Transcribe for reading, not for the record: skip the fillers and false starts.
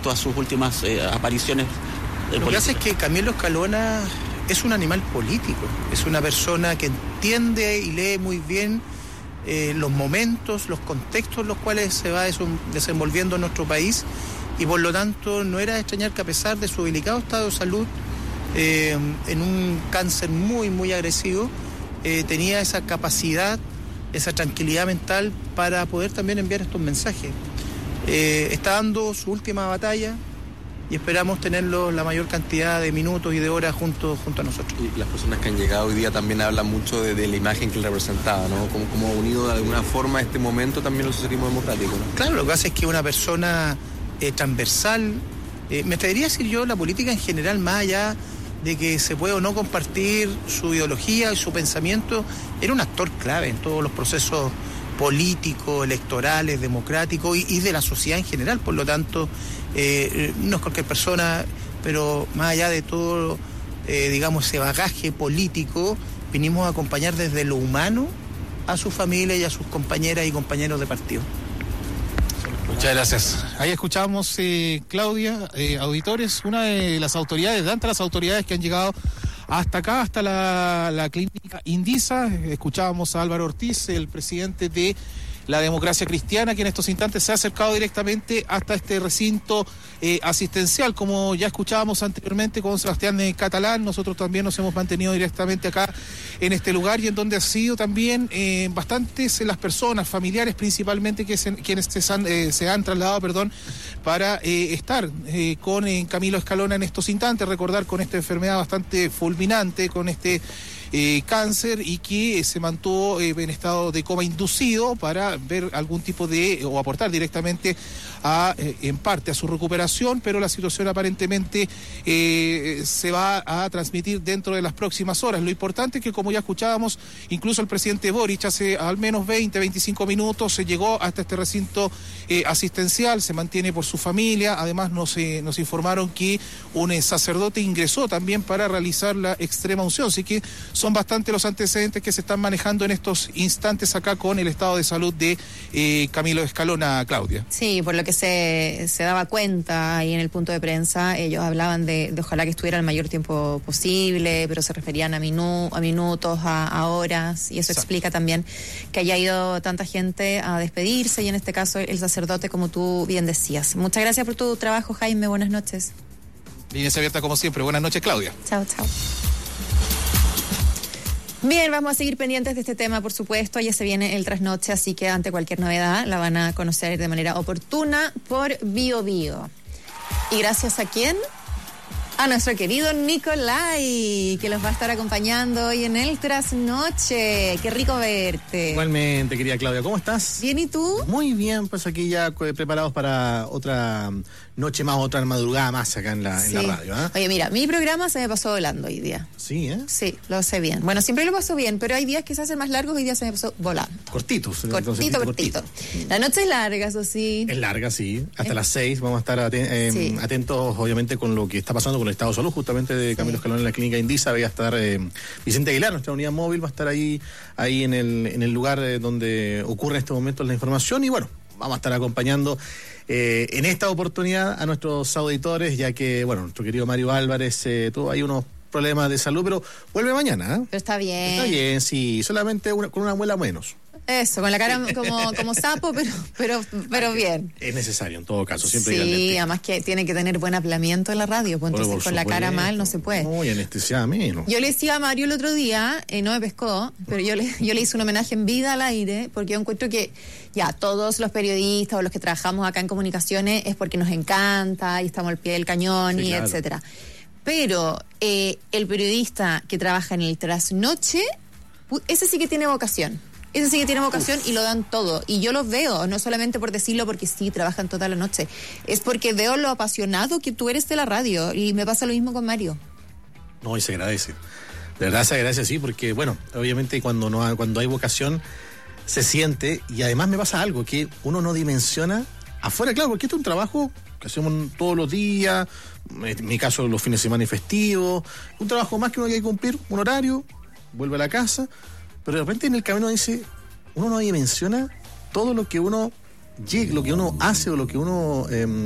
respecto a sus últimas apariciones políticas. Lo que hace es que Camilo Escalona es un animal político, es una persona que entiende y lee muy bien los momentos, los contextos en los cuales se va desenvolviendo nuestro país, y por lo tanto no era de extrañar que a pesar de su delicado estado de salud, en un cáncer muy, muy agresivo, tenía esa capacidad, esa tranquilidad mental para poder también enviar estos mensajes. Está dando su última batalla y esperamos tenerlo la mayor cantidad de minutos y de horas junto a nosotros. Y las personas que han llegado hoy día también hablan mucho de la imagen que él representaba, ¿no? Como unido de alguna forma a este momento también el socialismo democrático, ¿no? Claro, lo que hace es que una persona transversal, me atrevería a decir yo, la política en general, más allá de que se puede o no compartir su ideología y su pensamiento, era un actor clave en todos los procesos políticos, electorales, democráticos y de la sociedad en general. Por lo tanto, no es cualquier persona, pero más allá de todo, digamos, ese bagaje político, vinimos a acompañar desde lo humano a su familia y a sus compañeras y compañeros de partido. Muchas gracias. Ahí escuchamos, Claudia, auditores, una de las autoridades, de tantas las autoridades que han llegado hasta acá, hasta la clínica Indisa. Escuchábamos a Álvaro Ortiz, el presidente de la Democracia Cristiana, que en estos instantes se ha acercado directamente hasta este recinto asistencial. Como ya escuchábamos anteriormente con Sebastián Catalán, nosotros también nos hemos mantenido directamente acá en este lugar, y en donde ha sido también bastantes las personas, familiares principalmente, quienes se han trasladado, para estar con Camilo Escalona en estos instantes, recordar con esta enfermedad bastante fulminante, con este cáncer, y que se mantuvo en estado de coma inducido, para ver algún tipo de, o aportar directamente en parte a su recuperación, pero la situación aparentemente se va a transmitir dentro de las próximas horas. Lo importante es que, como ya escuchábamos, incluso el presidente Boric hace al menos 25 minutos se llegó hasta este recinto asistencial, se mantiene por su familia. Además nos informaron que un sacerdote ingresó también para realizar la extrema unción, así que son bastantes los antecedentes que se están manejando en estos instantes acá con el estado de salud de Camilo Escalona, Claudia. Sí, por lo que se daba cuenta ahí en el punto de prensa, ellos hablaban de ojalá que estuviera el mayor tiempo posible, pero se referían a minutos, a horas, y eso Exacto. Explica también que haya ido tanta gente a despedirse, y en este caso el sacerdote, como tú bien decías. Muchas gracias por tu trabajo, Jaime, buenas noches. Líneas abiertas como siempre, buenas noches, Claudia. Chao. Bien, vamos a seguir pendientes de este tema, por supuesto. Ya se viene el trasnoche, así que ante cualquier novedad la van a conocer de manera oportuna por BioBio. ¿Y gracias a quién? A nuestro querido Nicolai, que los va a estar acompañando hoy en el trasnoche. Qué rico verte. Igualmente, querida Claudia, ¿cómo estás? Bien, ¿y tú? Muy bien, pues aquí ya preparados para otra noche más, otra madrugada más acá en la radio. Oye, mira, mi programa se me pasó volando hoy día. Sí, ¿eh? Sí, lo sé bien. Bueno, siempre lo paso bien, pero hay días que se hacen más largos, hoy día se me pasó volando. Cortitos. Cortito. La noche es larga, eso sí. Es larga, sí. Hasta las 6 vamos a estar atentos, obviamente, con lo que está pasando con el estado de salud, justamente de Camilo Escalona en la clínica Indisa. Va a estar Vicente Aguilar, nuestra unidad móvil, va a estar ahí en el lugar donde ocurre en este momento la información, y bueno, vamos a estar acompañando en esta oportunidad a nuestros auditores, ya que, bueno, nuestro querido Mario Álvarez tuvo ahí unos problemas de salud, pero vuelve mañana, ¿eh? Pero está bien. Está bien, sí, solamente con una muela menos. Eso, con la cara como sapo, pero bien. Es necesario en todo caso, siempre. Sí, además que tiene que tener buen aplanamiento en la radio, pues entonces con la cara mal no se puede. Muy anestesiada menos. Yo le decía a Mario el otro día, no me pescó, pero yo le hice un homenaje en vida al aire, porque yo encuentro que ya todos los periodistas o los que trabajamos acá en comunicaciones es porque nos encanta y estamos al pie del cañón, sí, y claro, etcétera. Pero el periodista que trabaja en el trasnoche, ese sí que tiene vocación. Ese sí que tiene vocación y lo dan todo. Y yo los veo, no solamente por decirlo porque sí, trabajan toda la noche. Es porque veo lo apasionado que tú eres de la radio. Y me pasa lo mismo con Mario. No, y se agradece. De verdad se agradece, sí, porque, bueno, obviamente cuando hay vocación se siente. Y además me pasa algo que uno no dimensiona afuera, claro, porque esto es un trabajo que hacemos todos los días, en mi caso los fines de semana y festivos. Un trabajo más que uno hay que cumplir, un horario, vuelve a la casa. Pero de repente en el camino uno no dimensiona todo lo que uno hace o lo que uno